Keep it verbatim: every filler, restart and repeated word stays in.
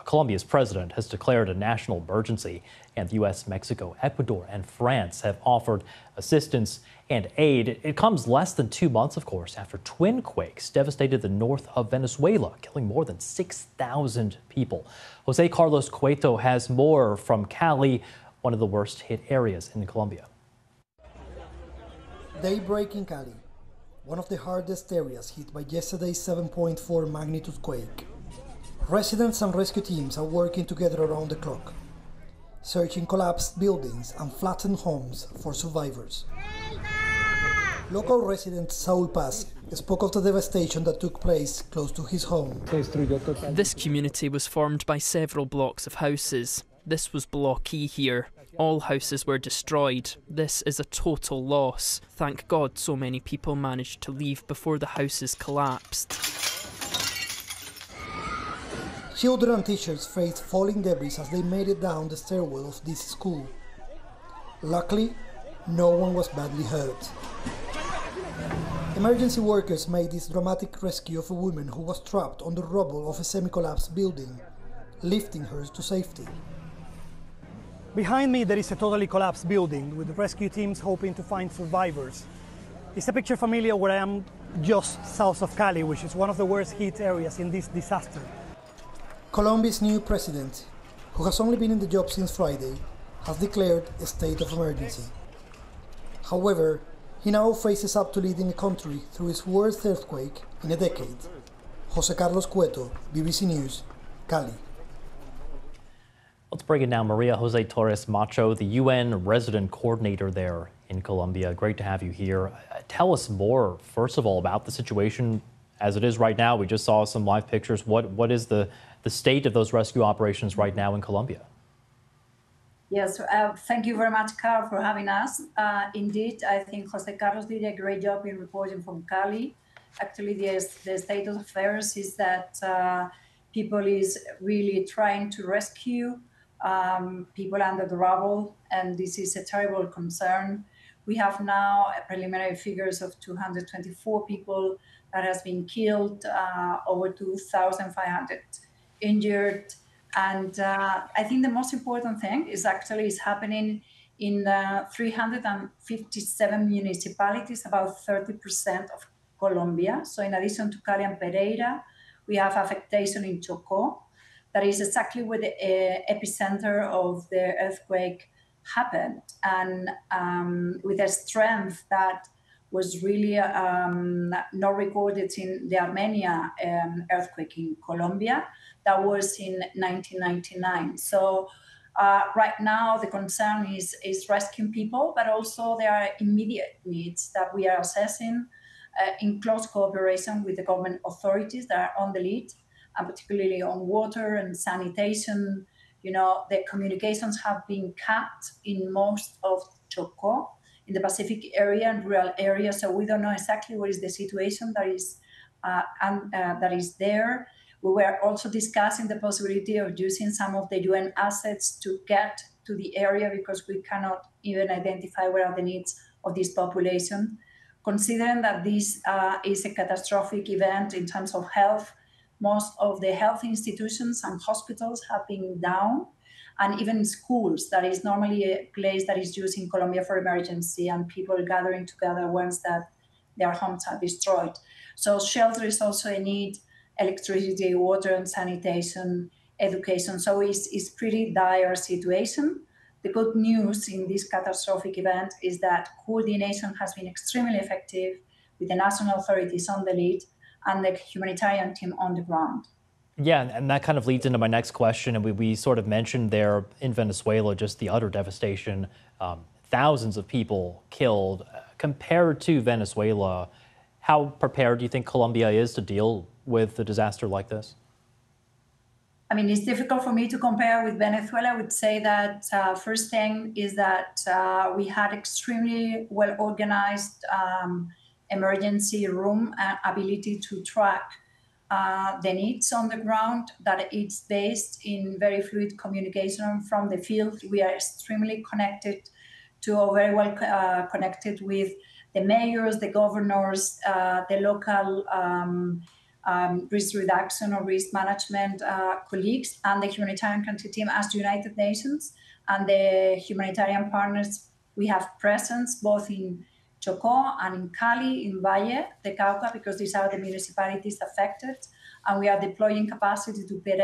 Colombia's president has declared a national emergency, and the U S, Mexico, Ecuador, and France have offered assistance and aid. It comes less than two months, of course, after twin quakes devastated the north of Venezuela, killing more than six thousand people. Jose Carlos Cueto has more from Cali, one of the worst hit areas in Colombia. Daybreak in Cali, one of the hardest areas hit by yesterday's seven point four magnitude quake. Residents and rescue teams are working together around the clock, searching collapsed buildings and flattened homes for survivors. Local resident Saul Paz spoke of the devastation that took place close to his home. This community was formed by several blocks of houses. This was Block E here. All houses were destroyed. This is a total loss. Thank God so many people managed to leave before the houses collapsed. Children and teachers faced falling debris as they made it down the stairwell of this school. Luckily, no one was badly hurt. Emergency workers made this dramatic rescue of a woman who was trapped on the rubble of a semi-collapsed building, lifting her to safety. Behind me there is a totally collapsed building with rescue teams hoping to find survivors. Is a picture familiar where I am just south of Cali, which is one of the worst hit areas in this disaster. Colombia's new president, who has only been in the job since Friday, has declared a state of emergency. However, he now faces up to leading a country through its worst earthquake in a decade. Jose Carlos Cueto, B B C News, Cali. Let's bring it now, Maria Jose Torres Macho, the U N resident coordinator there in Colombia. Great to have you here. Tell us more, first of all, about the situation as it is right now. We just saw some live pictures. What What is the, the state of those rescue operations right now in Colombia? Yes, uh, thank you very much, Carl, for having us. Uh, indeed, I think Jose Carlos did a great job in reporting from Cali. Actually, the, the state of affairs is that uh, people is really trying to rescue um, people under the rubble, and this is a terrible concern. We have now preliminary figures of two hundred twenty-four people that has been killed, uh, over two thousand five hundred injured. And uh, I think the most important thing is actually is happening in uh, three hundred fifty-seven municipalities, about thirty percent of Colombia. So in addition to Cali and Pereira, we have affectation in Chocó. That is exactly where the uh, epicenter of the earthquake happened. And um, with a strength that was really um, not recorded in the Armenia um, earthquake in Colombia. That was in nineteen ninety-nine. So uh, right now the concern is, is rescuing people, but also there are immediate needs that we are assessing uh, in close cooperation with the government authorities that are on the lead, and particularly on water and sanitation. You know, the communications have been cut in most of Chocó, in the Pacific area and rural areas, so we don't know exactly what is the situation that is uh, and, uh, that is there. We were also discussing the possibility of using some of the U N assets to get to the area because we cannot even identify what are the needs of this population. Considering that this uh, is a catastrophic event in terms of health, most of the health institutions and hospitals have been down, and even schools, that is normally a place that is used in Colombia for emergency and people gathering together once that their homes are destroyed. So shelter is also a need, electricity, water and sanitation, education. So it's, it's pretty dire situation. The good news in this catastrophic event is that coordination has been extremely effective with the national authorities on the lead and the humanitarian team on the ground. Yeah, and that kind of leads into my next question. And we, we sort of mentioned there in Venezuela just the utter devastation, um, thousands of people killed. Uh, compared to Venezuela, how prepared do you think Colombia is to deal with a disaster like this? I mean, it's difficult for me to compare with Venezuela. I would say that uh, first thing is that uh, we had extremely well-organized um, emergency room and ability to track uh, the needs on the ground, that it's based in very fluid communication from the field. We are extremely connected to, or very well uh, connected with the mayors, the governors, uh, the local um, um, risk reduction or risk management uh, colleagues and the humanitarian country team as United Nations and the humanitarian partners. We have presence both in Chocó and in Cali, in Valle de Cauca, because these are the municipalities affected, and we are deploying capacity to